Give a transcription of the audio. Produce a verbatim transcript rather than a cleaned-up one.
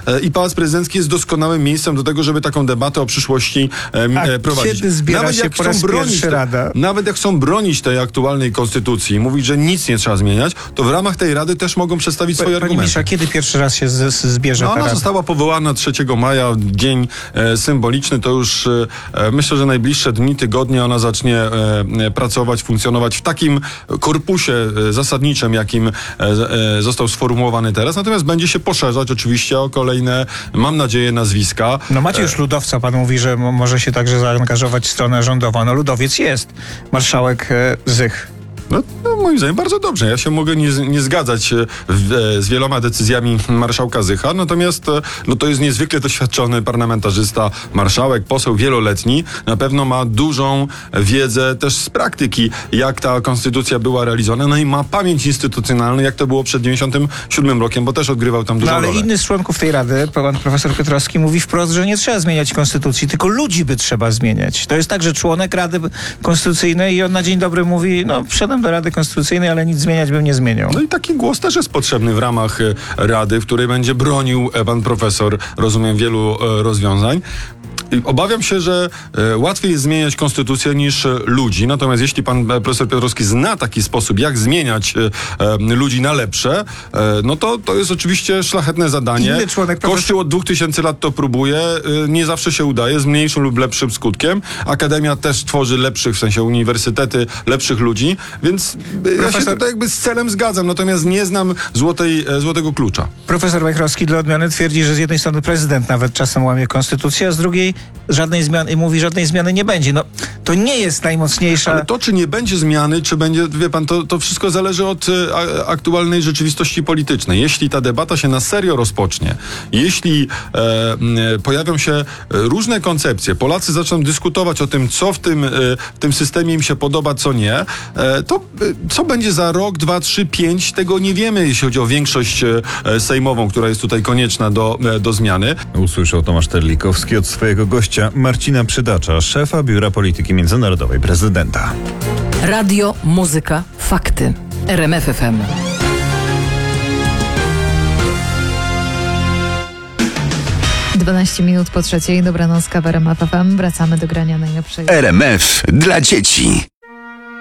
i Pałac Prezydencki jest doskonałym miejscem do tego, żeby taką debatę o przyszłości e, A prowadzić. kiedy zbiera nawet się jak po chcą raz bronić, pierwszy Rada? Nawet jak chcą bronić tej aktualnej konstytucji i mówić, że nic nie trzeba zmieniać, to w ramach tej Rady też mogą przedstawić swoje Panie argumenty. ministrze, kiedy pierwszy raz się z, z, zbierze No, ta ona Rada? została powołana trzeciego maja, dzień e, symboliczny, to już e, myślę, że najbliższe dni, tygodnie ona zacznie e, pracować, funkcjonować w takim korpusie e, zasadniczym, jakim e, e, został sformułowany teraz, natomiast będzie się poszerzać oczywiście o kolejne, mam nadzieję, nazwiska. No macie już ludowca, pan mówi, że m- może się także zaangażować w stronę rządową. No ludowiec jest. Marszałek e, Zych. No, no moim zdaniem bardzo dobrze. Ja się mogę nie, nie zgadzać e, w, e, z wieloma decyzjami marszałka Zycha, natomiast e, no, to jest niezwykle doświadczony parlamentarzysta, marszałek, poseł wieloletni. Na pewno ma dużą wiedzę też z praktyki, jak ta konstytucja była realizowana, no i ma pamięć instytucjonalną, jak to było przed dziewięćdziesiątym siódmym rokiem, bo też odgrywał tam dużą No ale rolę. inny z członków tej Rady, pan profesor Piotrowski, mówi wprost, że nie trzeba zmieniać konstytucji, tylko ludzi by trzeba zmieniać. To jest tak, że członek Rady Konstytucyjnej i on na dzień dobry mówi, no wszedłem do Rady Konstytucyjnej, ale nic zmieniać bym nie zmieniał. No i taki głos też jest potrzebny w ramach e, Rady, w której będzie bronił e, pan profesor, rozumiem, wielu e, rozwiązań. I obawiam się, że e, łatwiej jest zmieniać konstytucję niż e, ludzi. Natomiast jeśli pan e, profesor Piotrowski zna taki sposób, jak zmieniać e, e, ludzi na lepsze, e, no to to jest oczywiście szlachetne zadanie. Inny członek, profesor- Kościół od dwóch tysięcy lat to próbuje. E, nie zawsze się udaje, z mniejszym lub lepszym skutkiem. Akademia też tworzy lepszych, w sensie uniwersytety, lepszych ludzi. Więc e, ja się Profesor- tutaj jakby z celem zgadzam. Natomiast nie znam złotej, e, złotego klucza. Profesor Majchrowski dla odmiany twierdzi, że z jednej strony prezydent nawet czasem łamie konstytucję, a z drugiej żadnej zmiany, mówi, żadnej zmiany nie będzie. No, to nie jest najmocniejsza... Ale to, czy nie będzie zmiany, czy będzie, wie pan, to, to wszystko zależy od e, a, aktualnej rzeczywistości politycznej. Jeśli ta debata się na serio rozpocznie, jeśli e, e, pojawią się różne koncepcje, Polacy zaczną dyskutować o tym, co w tym, e, w tym systemie im się podoba, co nie, e, to e, co będzie za rok, dwa, trzy, pięć, tego nie wiemy, jeśli chodzi o większość e, sejmową, która jest tutaj konieczna do, e, do zmiany. Usłyszał Tomasz Terlikowski od swojego gościa Marcina Przydacza, szefa Biura Polityki Międzynarodowej Prezydenta. Radio, muzyka, fakty. R M F F M. dwanaście minut po trzeciej, dobranoc, w R M F F M. Wracamy do grania najlepszej. R M F dla dzieci.